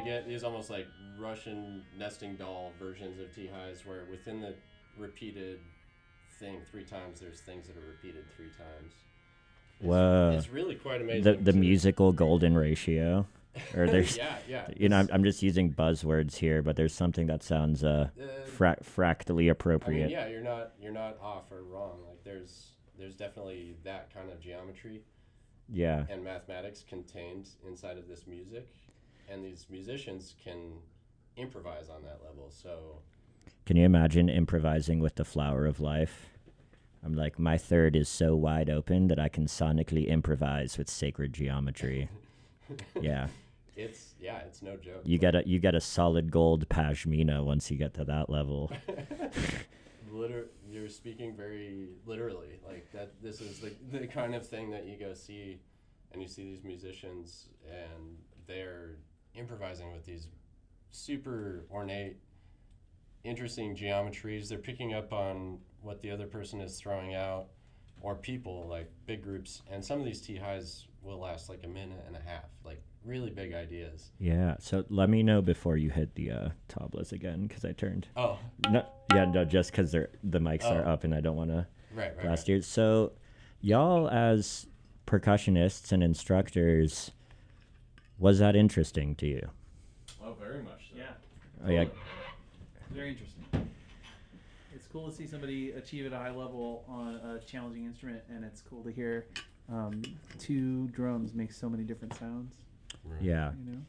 get these almost like Russian nesting doll versions of T-highs where within the repeated thing 3 times, there's things that are repeated 3 times. Whoa. It's really quite amazing. The musical golden ratio. Or there's, yeah. you know, I'm just using buzzwords here, but there's something that sounds fractally appropriate. I mean, yeah, you're not off or wrong. Like there's definitely that kind of geometry. Yeah. And mathematics contained inside of this music, and these musicians can improvise on that level. So, can you imagine improvising with the flower of life? I'm like, my third is so wide open that I can sonically improvise with sacred geometry. Yeah. It's no joke. You get a solid gold pashmina once you get to that level. You're speaking very literally. Like that. This is the kind of thing that you go see, and you see these musicians, and they're improvising with these super ornate, interesting geometries. They're picking up on what the other person is throwing out, or people, like big groups. And some of these T-highs will last like a minute and a half, like really big ideas. Yeah, so let me know before you hit the tablas again, because I turned. Oh. No, just because the mics are up and I don't want to blast you. So y'all as percussionists and instructors, was that interesting to you? Oh, very much so. Yeah. Oh, yeah. Very interesting. It's cool to see somebody achieve at a high level on a challenging instrument, and it's cool to hear 2 drums make so many different sounds. Right. Yeah. You know?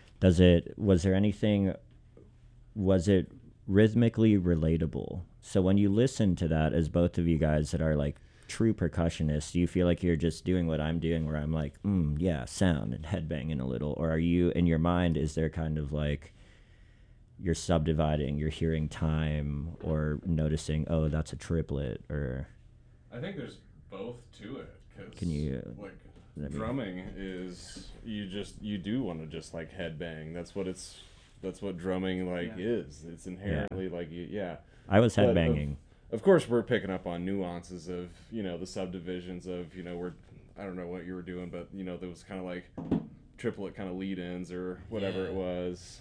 Was it rhythmically relatable? So when you listen to that, as both of you guys that are like true percussionists, do you feel like you're just doing what I'm doing, where I'm like, yeah, sound and headbanging a little? Or are you, in your mind, is there kind of like, you're subdividing, you're hearing time, or noticing, oh, that's a triplet, or... I think there's both to it, because Can you, drumming is, you do want to just like headbang. That's what drumming is. It's inherently I was headbanging. Of course, we're picking up on nuances of, the subdivisions of, I don't know what you were doing, but, there was kind of like triplet kind of lead-ins or whatever it was.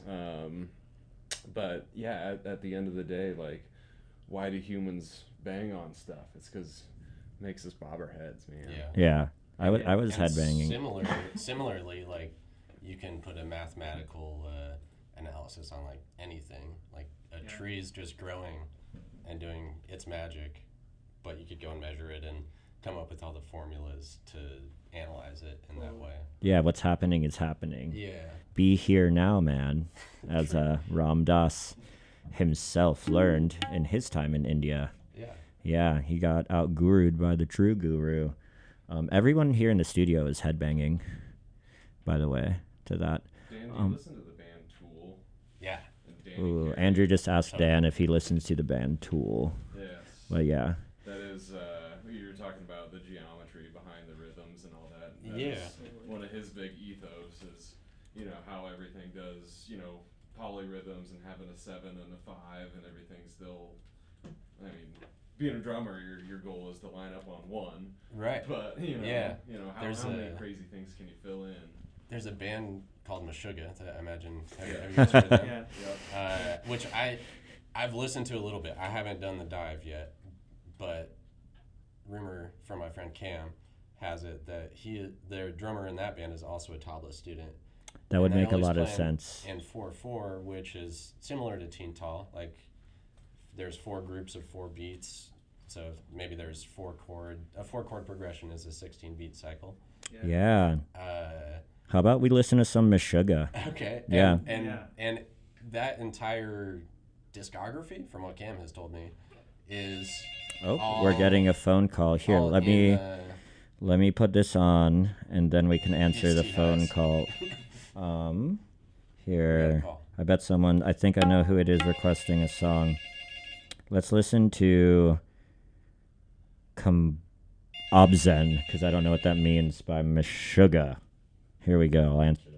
But yeah, at the end of the day, like, why do humans bang on stuff? It's because it makes us bob our heads, man. Yeah. I was headbanging. Similarly, like, you can put a mathematical analysis on like anything. Like a tree's just growing and doing its magic, but you could go and measure it and come up with all the formulas to analyze it in that way. Yeah, what's happening is happening. Yeah. Be here now, man, as Ram Dass himself learned in his time in India. Yeah. Yeah, he got out-gurued by the true guru. Everyone here in the studio is headbanging, by the way, to that. Dan, do you listen to the band Tool? Yeah. Ooh, Andrew just asked Dan if he listens to the band Tool. Yes. Well, yeah. That is, you were talking about the geometry behind the rhythms and all that. That One of his big ethos is, how everything does, polyrhythms and having a 7 and a 5 and everything still, I mean, being a drummer, your goal is to line up on 1. Right. But, how many crazy things can you fill in? There's a band called Meshuggah that I imagine, have you guys heard of them? Which I've listened to a little bit. I haven't done the dive yet, but rumor from my friend Cam has it that their drummer in that band is also a tabla student. That would make a lot of sense. And 4/4, which is similar to Teen Tall, like there's 4 groups of 4 beats, so maybe there's 4-chord. A 4-chord progression is a 16-beat cycle. Yeah. How about we listen to some Meshuggah? Okay. Yeah. And that entire discography, from what Cam has told me, is we're getting a phone call here. Let me put this on, and then we can answer the phone call. Here, I bet I think I know who it is requesting a song. Let's listen to Abzen, because I don't know what that means, by Meshuggah. Here we go. I'll answer.